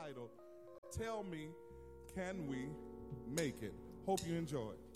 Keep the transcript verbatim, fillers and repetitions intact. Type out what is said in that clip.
titled, Tell Me, Can We Make It? Hope you enjoy it.